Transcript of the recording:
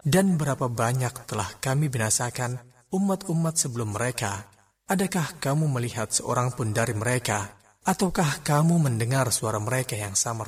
Dan berapa banyak telah kami binasakan umat-umat sebelum mereka. Adakah kamu melihat seorang pun dari mereka, ataukah kamu mendengar suara mereka yang samar